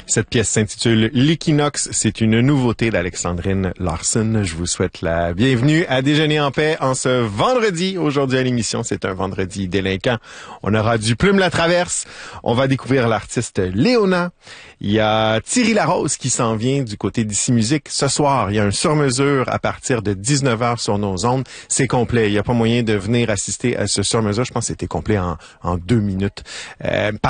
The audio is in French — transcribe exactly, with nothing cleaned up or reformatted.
Cette pièce s'intitule L'Équinoxe. C'est une nouveauté d'Alexandrine Larsen. Je vous souhaite la bienvenue à Déjeuner en paix en ce vendredi. Aujourd'hui à l'émission, c'est un vendredi délinquant. On aura du Plume la Traverse. On va découvrir l'artiste Léona. Il y a Thierry Larose qui s'en vient du côté d'Ici Musique. Ce soir, il y a un sur-mesure à partir de dix-neuf heures sur nos ondes. C'est complet. Il n'y a pas moyen de venir assister à ce sur-mesure. Je pense que c'était complet en, en deux minutes. Euh, par